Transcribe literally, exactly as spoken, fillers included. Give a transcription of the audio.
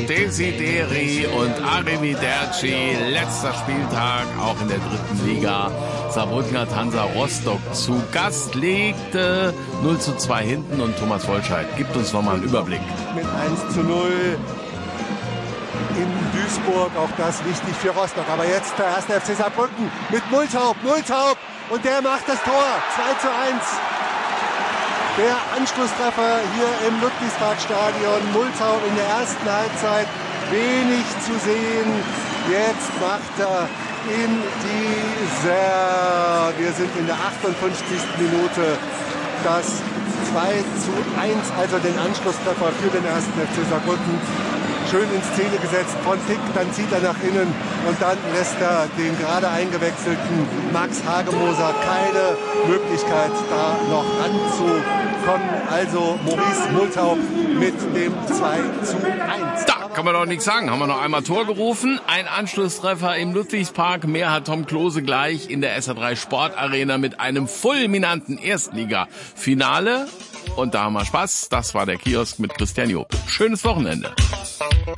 Desideri und Arrivederci. Letzter Spieltag, auch in der dritten Liga. Saarbrücken hat Hansa Rostock zu Gast, legte null zu zwei hinten und Thomas Wolscheid gibt uns nochmal einen Überblick. Mit eins zu null in Duisburg, auch das wichtig für Rostock. Aber jetzt der erste F C Saarbrücken mit Multaub, Multaub und der macht das Tor, zwei zu eins. Der Anschlusstreffer hier im Ludwigsparkstadion. Multaub in der ersten Halbzeit wenig zu sehen. Jetzt macht er in dieser, wir sind in der achtundfünfzigsten Minute, das zwei zu eins, also den Anschlusstreffer für den ersten F C Saarbrücken. Schön in Szene gesetzt von Pick, dann zieht er nach innen und dann lässt er den gerade eingewechselten Max Hagemoser keine Möglichkeit, da noch ranzukommen. Also Maurice Multaub mit dem zwei zu eins. Da kann man doch nichts sagen. Haben wir noch einmal Tor gerufen. Ein Anschlusstreffer im Ludwigspark. Mehr hat Tom Klose gleich in der S R drei Sportarena mit einem fulminanten Erstliga-Finale. Und da haben wir Spaß. Das war der Kiosk mit Christian Job. Schönes Wochenende.